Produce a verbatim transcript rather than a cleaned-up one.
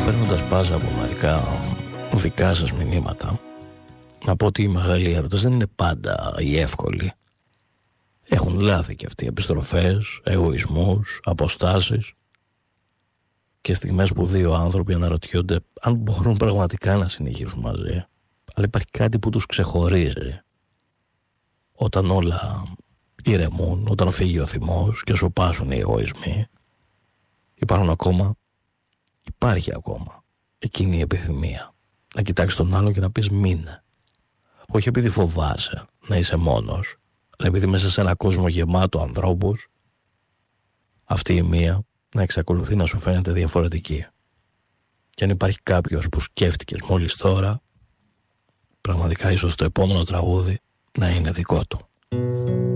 παίρνοντας μπάζα από μερικά δικά σας μηνύματα, να πω ότι οι μεγάλοι έρωτες δεν είναι πάντα οι εύκολοι. Έχουν λάθη και αυτοί, επιστροφές, εγωισμούς, αποστάσεις και στιγμές που δύο άνθρωποι αναρωτιόνται αν μπορούν πραγματικά να συνεχίσουν μαζί. Αλλά υπάρχει κάτι που τους ξεχωρίζει. Όταν όλα ηρεμούν, όταν φύγει ο θυμός και σου πάσουν οι εγωισμοί, υπάρχουν ακόμα, υπάρχει ακόμα εκείνη η επιθυμία να κοιτάξεις τον άλλο και να πεις μείνε. Όχι επειδή φοβάσαι να είσαι μόνος, αλλά επειδή μέσα σε ένα κόσμο γεμάτο ανθρώπους, αυτή η μία να εξακολουθεί να σου φαίνεται διαφορετική. Και αν υπάρχει κάποιος που σκέφτηκες μόλις τώρα, πραγματικά ίσως το επόμενο τραγούδι να είναι δικό του.